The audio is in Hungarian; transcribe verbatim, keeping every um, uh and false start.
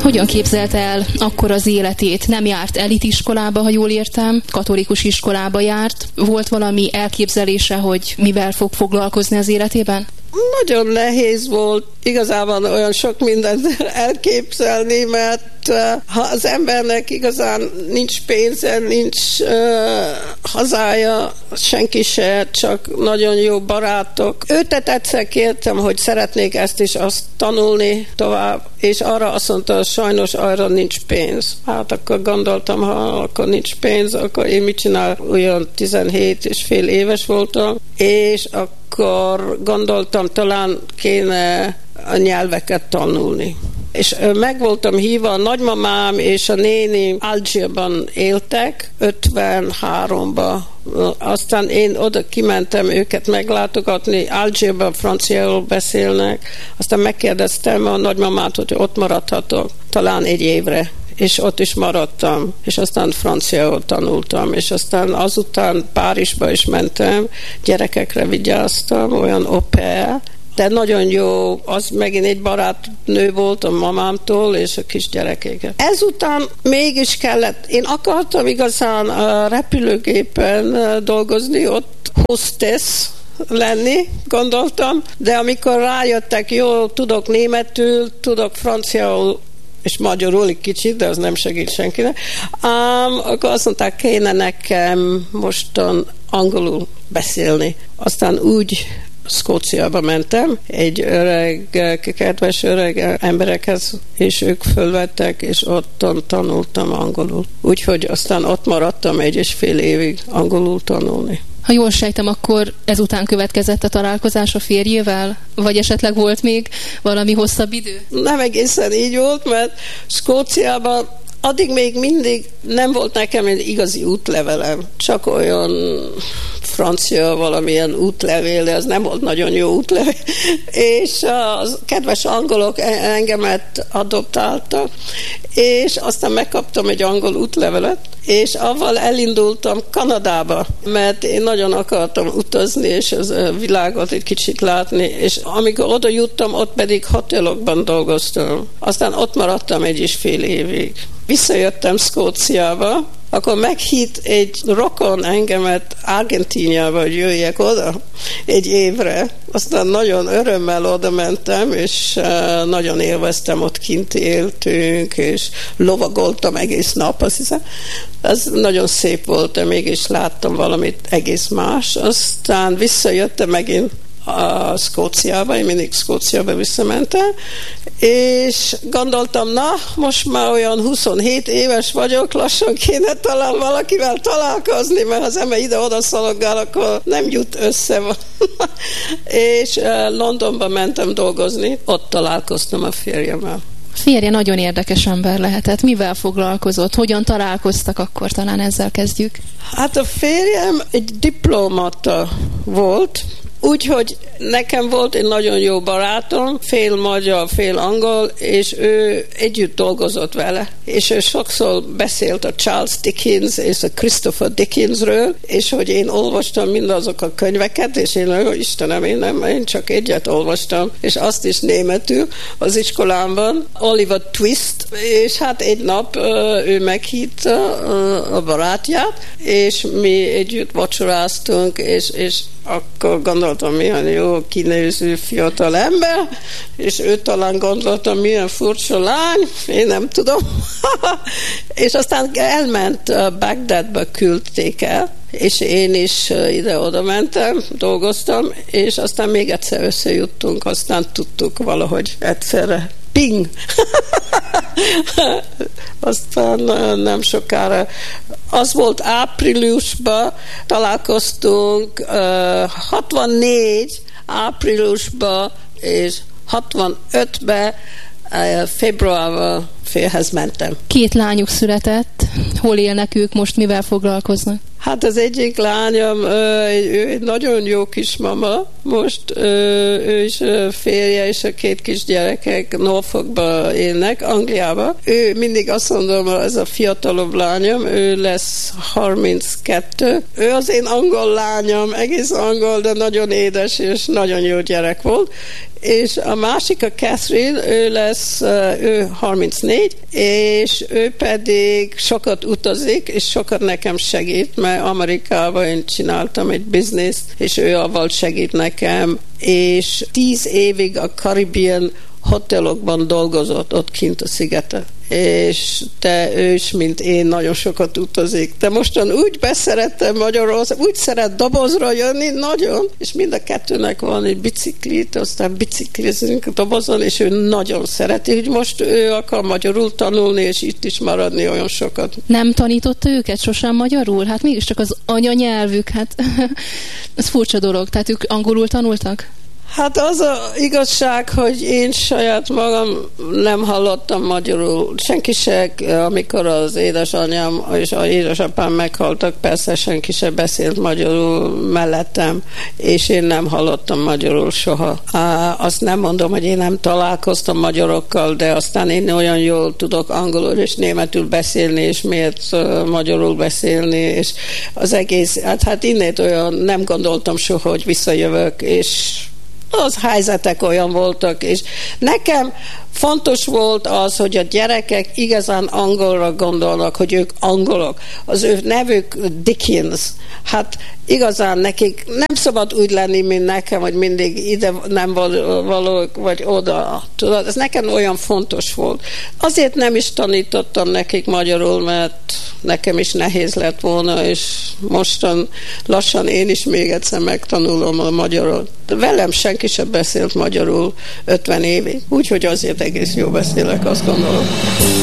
Hogyan képzelte el akkor az életét? Nem járt elitiskolába, ha jól értem, katolikus iskolába járt. Volt valami elképzelése, hogy mivel fog foglalkozni az életében? Nagyon nehéz volt igazából olyan sok mindent elképzelni, mert uh, ha az embernek igazán nincs pénze, nincs uh, hazája, senki se, csak nagyon jó barátok. Őtet egyszer kértem, hogy szeretnék ezt is azt tanulni tovább, és arra azt mondta, sajnos arra nincs pénz. Hát akkor gondoltam, ha akkor nincs pénz, akkor én mit csinál? Olyan tizenhét és fél éves voltam, és akkor akkor gondoltam, talán kéne a nyelveket tanulni. És meg voltam hívva, a nagymamám és a néni Algérban éltek, ötvenháromba. Aztán én oda kimentem őket meglátogatni, Algérban franciául beszélnek, aztán megkérdeztem a nagymamát, hogy ott maradhatok, talán egy évre. És ott is maradtam, és aztán franciául tanultam, és aztán azután Párizsba is mentem, gyerekekre vigyáztam, olyan au pair, de nagyon jó, az megint egy barátnő volt a mamámtól, és a kisgyerekeket. Ezután mégis kellett, én akartam igazán a repülőgépen dolgozni, ott hostess lenni, gondoltam, de amikor rájöttek, jó, tudok németül, tudok franciául, és magyarul egy kicsit, de az nem segít senkinek. Um, akkor azt mondták, kéne nekem mostan angolul beszélni. Aztán úgy Skóciába mentem, egy öreg, kedves öreg emberekhez, és ők fölvettek, és ottan tanultam angolul. Úgyhogy aztán ott maradtam egy és fél évig angolul tanulni. Ha jól sejtem, akkor ezután következett a találkozás a férjével? Vagy esetleg volt még valami hosszabb idő? Nem egészen így volt, mert Skóciában addig még mindig nem volt nekem egy igazi útlevelem. Csak olyan francia valamilyen útlevél, de ez nem volt nagyon jó útlevél. És a kedves angolok engemet adoptáltak, és aztán megkaptam egy angol útlevelet, és avval elindultam Kanadába, mert én nagyon akartam utazni, és az világot egy kicsit látni, és amikor oda juttam, ott pedig hotelokban dolgoztam. Aztán ott maradtam egy és fél évig. Visszajöttem Skóciába, akkor meghívt egy rokon engemet Argentíniába, hogy jöjjek oda egy évre. Aztán nagyon örömmel oda mentem, és uh, nagyon élveztem, ott kint éltünk, és lovagoltam egész nap, azt hiszem. Ez nagyon szép volt, de mégis láttam valamit egész más. Aztán visszajöttem megint a Skóciába, én mindig Skóciába visszamentem, és gondoltam, na, most már olyan huszonhét éves vagyok, lassan kéne talán valakivel találkozni, mert ha az ember ide-oda szalogál, akkor nem jut össze. És Londonba mentem dolgozni, ott találkoztam a férjemmel. Férje nagyon érdekes ember lehetett. Mivel foglalkozott? Hogyan találkoztak akkor? Talán ezzel kezdjük. Hát a férjem egy diplomata volt, úgyhogy nekem volt egy nagyon jó barátom, fél magyar, fél angol, és ő együtt dolgozott vele, és ő sokszor beszélt a Charles Dickens és a Christopher Dickensről, és hogy én olvastam mindazok a könyveket, és én, ó, Istenem, én nem, én csak egyet olvastam, és azt is németül az iskolámban, Oliver Twist, és hát egy nap ő meghívta a barátját, és mi együtt vacsoráztunk, és, és akkor gondoltam, milyen jó kinéző fiatal ember, és ő talán gondoltam, milyen furcsa lány, én nem tudom. És aztán elment, Bagdadba küldték el, és én is ide-oda mentem, dolgoztam, és aztán még egyszer összejuttunk, aztán tudtuk valahogy egyszerre. Ping! Aztán nem sokára, az volt áprilisban, találkoztunk, hatvannégy áprilisban, és hatvanötben februárban férhez mentem. Két lányuk született. Hol élnek ők most, mivel foglalkoznak? Hát az egyik lányom, ő egy nagyon jó kismama, most ő is férje és a két kisgyerekek Norfolkba élnek, Angliába. Ő mindig azt mondom, ez a fiatalabb lányom, ő lesz harminckettő. Ő az én angol lányom, egész angol, de nagyon édes és nagyon jó gyerek volt. és a másik a Catherine, ő lesz, ő harmincnégy, és ő pedig sokat utazik, és sokat nekem segít, mert Amerikában én csináltam egy bizniszt, és ő avval segít nekem, és tíz évig a Caribbean hotelokban dolgozott ott kint a szigeten. És te ő is, mint én, nagyon sokat utazik. De mostan úgy beszerettem Magyarország, úgy szeret dobozra jönni, nagyon, és mind a kettőnek van egy biciklit, aztán biciklizünk a dobozon, és ő nagyon szereti, hogy most ő akar magyarul tanulni, és itt is maradni olyan sokat. Nem tanította őket sosem magyarul? Hát mégiscsak az anyanyelvük, hát ez furcsa dolog, tehát ők angolul tanultak? Hát az a igazság, hogy én saját magam nem hallottam magyarul. Senki se, amikor az édesanyám és az édesapám meghaltak, persze senki se beszélt magyarul mellettem, és én nem hallottam magyarul soha. Azt nem mondom, hogy én nem találkoztam magyarokkal, de aztán én olyan jól tudok angolul és németül beszélni, és miért magyarul beszélni, és az egész, hát, hát innét olyan nem gondoltam soha, hogy visszajövök, és az helyzetek olyan voltak, és nekem fontos volt az, hogy a gyerekek igazán angolra gondolnak, hogy ők angolok. Az ő nevük Dickens. Hát igazán nekik nem szabad úgy lenni, mint nekem, hogy mindig ide nem valók, vagy oda. Tudod, ez nekem olyan fontos volt. Azért nem is tanítottam nekik magyarul, mert nekem is nehéz lett volna, és mostan lassan én is még egyszer megtanulom a magyarul. Velem senki sem beszélt magyarul ötven évig, úgyhogy azért egész jó beszélek, azt gondolom.